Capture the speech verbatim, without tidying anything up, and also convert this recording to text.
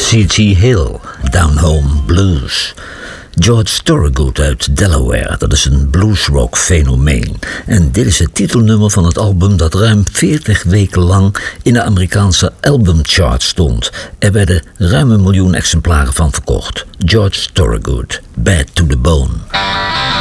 C T Hill, Down Home Blues. George Thorogood uit Delaware, dat is een bluesrock fenomeen. En dit is het titelnummer van het album dat ruim veertig weken lang in de Amerikaanse albumchart stond. Er werden ruim een miljoen exemplaren van verkocht. George Thorogood, Bad to the Bone.